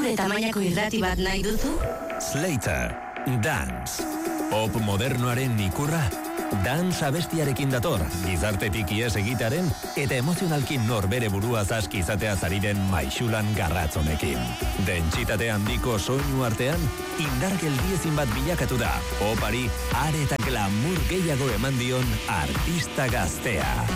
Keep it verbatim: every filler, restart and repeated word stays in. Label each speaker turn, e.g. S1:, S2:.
S1: Zure tamainako irrati bat nahi duzu?
S2: Slater, Dance. Pop modernoaren ikurra. Dance abestiarekin dator, gizartetik ies egitaren eta emozionalkin norbere burua zaski izatea zariren maixulan garratzonekin. Dentsitate handiko soinu artean, indar geldiezin bat bilakatu da, popari are eta glamour gehiago eman dion artista gaztea.